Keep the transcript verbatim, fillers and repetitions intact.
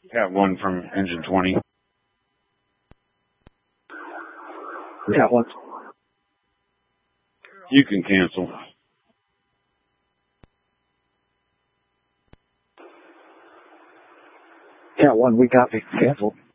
Cat one from engine twenty. Cat one. You can cancel. Cat one, we copy. Cancel.